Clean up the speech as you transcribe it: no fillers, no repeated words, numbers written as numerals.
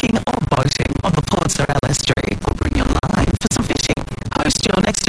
kayaking or boating on the Port Sorell Estuary, we'll bring you live for some fishing. Host your next